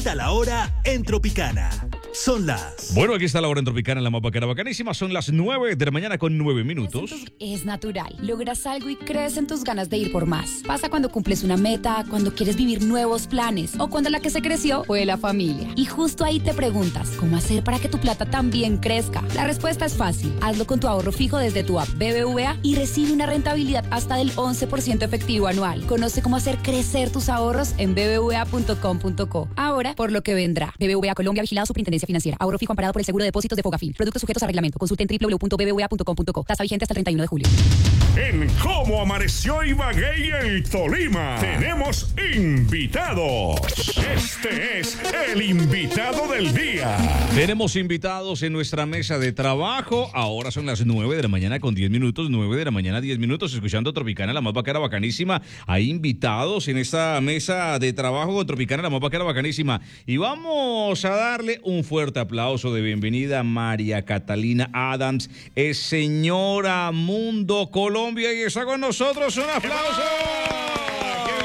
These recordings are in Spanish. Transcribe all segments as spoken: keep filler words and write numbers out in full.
Está la hora en Tropicana. Son las... Bueno, aquí está la hora en Tropicana, la más bacana, bacanísima. Son las nueve de la mañana con nueve minutos. Es natural. Logras algo y crees en tus ganas de ir por más. Pasa cuando cumples una meta, cuando quieres vivir nuevos planes o cuando la que se creció fue la familia. Y justo ahí te preguntas, ¿cómo hacer para que tu plata también crezca? La respuesta es fácil. Hazlo con tu ahorro fijo desde tu app B B V A y recibe una rentabilidad hasta del once por ciento efectivo anual. Conoce cómo hacer crecer tus ahorros en b b v a punto com punto co. Ahora, por lo que vendrá. B B V A Colombia, vigilado Superintendencia Financiera. Ahorro fijo amparado por el seguro de depósitos de Fogafín. Productos sujetos a reglamento. Consulte en w w w punto b b v a punto com punto co. Tasa vigente hasta el treinta y uno de julio. En Cómo Amaneció Ibagué y el Tolima, tenemos invitados. Este es el invitado del día. Tenemos invitados en nuestra mesa de trabajo. Ahora son las nueve de la mañana con diez minutos. nueve de la mañana, diez minutos. Escuchando Tropicana, la más bacana, bacanísima. Hay invitados en esta mesa de trabajo con Tropicana, la más bacana, bacanísima. Y vamos a darle un fuerte aplauso de bienvenida a María Catalina Adams. Es señora Mundo Colombia y está con nosotros. ¡Un aplauso! ¡Qué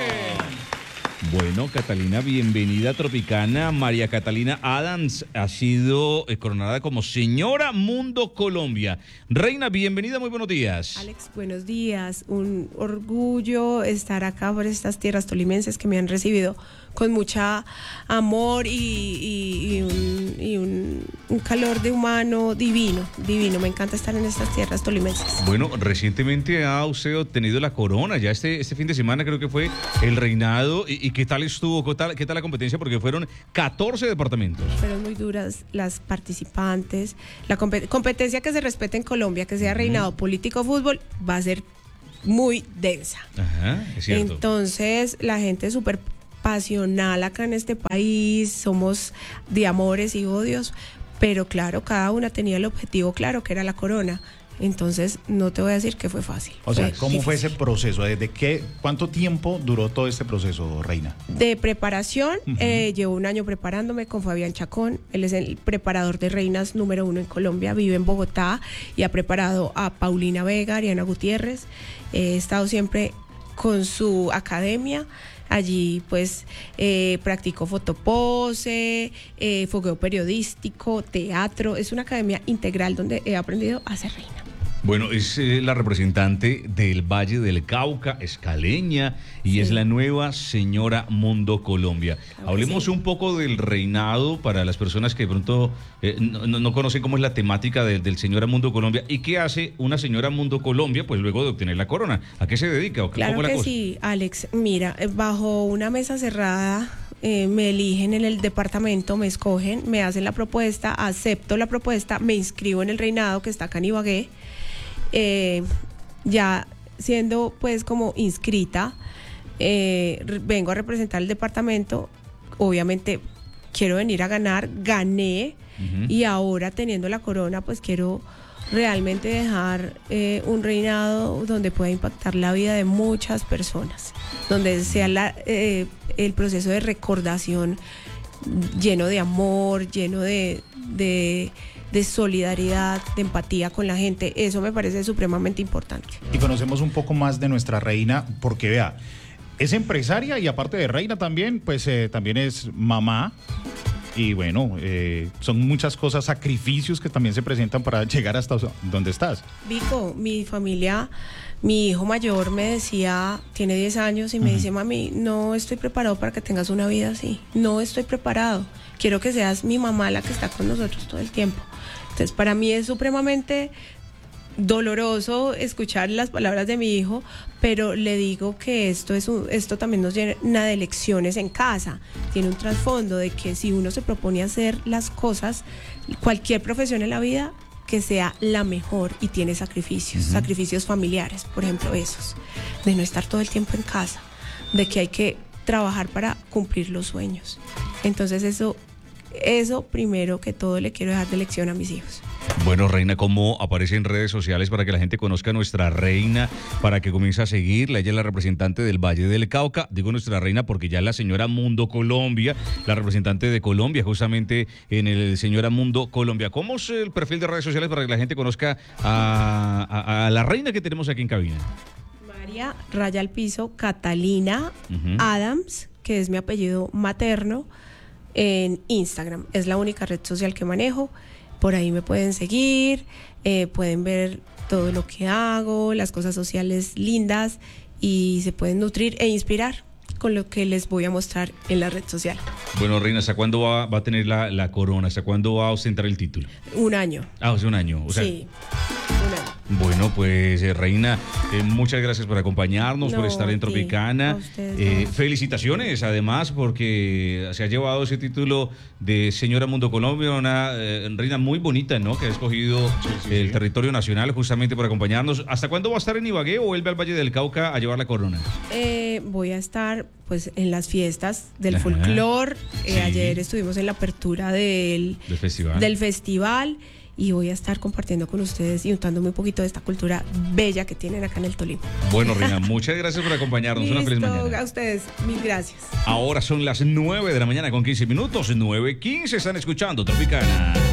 bien! Bueno, Catalina, bienvenida a Tropicana. María Catalina Adams ha sido eh, coronada como señora Mundo Colombia. Reina, bienvenida, muy buenos días. Alex, buenos días. Un orgullo estar acá por estas tierras tolimenses que me han recibido con mucha amor y, y, y, un, y un, un calor de humano divino, divino. Me encanta estar en estas tierras tolimenses. Bueno, recientemente ha usted obtenido la corona, ya este, este fin de semana creo que fue el reinado. ¿Y, y qué tal estuvo? ¿Qué tal, qué tal la competencia? Porque fueron catorce departamentos. Fueron muy duras las participantes. La compet- competencia que se respete en Colombia, que sea reinado, uh-huh. político, fútbol, va a ser muy densa. Ajá, es cierto. Entonces, la gente es súper pasional acá en este país, somos de amores y odios, pero claro, cada una tenía el objetivo claro, que era la corona. Entonces, no te voy a decir que fue fácil. O sea, fue ¿cómo difícil. fue ese proceso? ¿Desde qué, cuánto tiempo duró todo este proceso, Reina? De preparación, uh-huh. eh, llevo un año preparándome con Fabián Chacón. Él es el preparador de reinas número uno en Colombia, vive en Bogotá y ha preparado a Paulina Vega, Ariana Gutiérrez. Eh, he estado siempre con su academia. Allí pues eh, practico fotopose, eh, fogueo periodístico, teatro. Es una academia integral donde he aprendido a ser reina. Bueno, es eh, la representante del Valle del Cauca, es caleña y sí. es la nueva señora Mundo Colombia. Claro, hablemos sí. un poco del reinado para las personas que de pronto eh, no, no conocen cómo es la temática de, del señora Mundo Colombia. ¿Y qué hace una señora Mundo Colombia pues luego de obtener la corona? ¿A qué se dedica? ¿O qué, claro cómo que la cosa? Sí, Alex. Mira, bajo una mesa cerrada eh, me eligen en el departamento, me escogen, me hacen la propuesta, acepto la propuesta, me inscribo en el reinado que está acá en Ibagué. Eh, ya siendo pues como inscrita, eh, vengo a representar el departamento, obviamente quiero venir a ganar, gané, uh-huh. y ahora teniendo la corona pues quiero realmente dejar eh, un reinado donde pueda impactar la vida de muchas personas, donde sea la, eh, el proceso de recordación lleno de amor, lleno de... de de solidaridad, de empatía con la gente. Eso me parece supremamente importante. Y conocemos un poco más de nuestra reina, porque vea, es empresaria y aparte de reina también, pues eh, también es mamá. Y bueno, eh, son muchas cosas, sacrificios que también se presentan para llegar hasta donde estás. Vico, mi familia, mi hijo mayor me decía, tiene diez años y me uh-huh. dice, mami, no estoy preparado para que tengas una vida así. No estoy preparado. Quiero que seas mi mamá la que está con nosotros todo el tiempo. Entonces, para mí es supremamente doloroso escuchar las palabras de mi hijo, pero le digo que esto es un, esto también nos llena de lecciones en casa. Tiene un trasfondo de que si uno se propone hacer las cosas, cualquier profesión en la vida, que sea la mejor y tiene sacrificios, uh-huh. sacrificios familiares, por ejemplo esos, de no estar todo el tiempo en casa, de que hay que trabajar para cumplir los sueños. Entonces eso, eso primero que todo le quiero dejar de lección a mis hijos. Bueno, Reina, ¿cómo aparece en redes sociales para que la gente conozca a nuestra reina, para que comience a seguirla? Ella es la representante del Valle del Cauca. Digo nuestra reina porque ya es la señora Mundo Colombia, la representante de Colombia, justamente en el señora Mundo Colombia. ¿Cómo es el perfil de redes sociales para que la gente conozca a, a, a la reina que tenemos aquí en cabina? María, raya al piso, Catalina uh-huh. Adams, que es mi apellido materno. en Instagram. Es la única red social que manejo. Por ahí me pueden seguir, eh, pueden ver todo lo que hago, las cosas sociales lindas y se pueden nutrir e inspirar con lo que les voy a mostrar en la red social. Bueno, Reina, ¿hasta cuándo va, va a tener la, la corona? ¿Hasta cuándo va a ostentar el título? Un año. Ah, hace un año. O sea, sí, un año. Bueno, pues eh, Reina, eh, muchas gracias por acompañarnos, No, por estar en a ti, Tropicana. a ustedes Eh, dos. felicitaciones, además, porque se ha llevado ese título de Señora Mundo Colombia, una eh, reina muy bonita, ¿no? Que ha escogido sí, el sí. territorio nacional justamente por acompañarnos. ¿Hasta cuándo va a estar en Ibagué o vuelve al Valle del Cauca a llevar la corona? Eh, voy a estar pues en las fiestas del Ajá. folclore. Eh, Sí. Ayer estuvimos en la apertura del, Del festival. del festival y voy a estar compartiendo con ustedes y untándome un poquito de esta cultura bella que tienen acá en el Tolima. Bueno, Reina, muchas gracias por acompañarnos. Una feliz Listo, mañana. a ustedes, mil gracias. Ahora son las nueve de la mañana con quince minutos. nueve quince están escuchando Tropicana.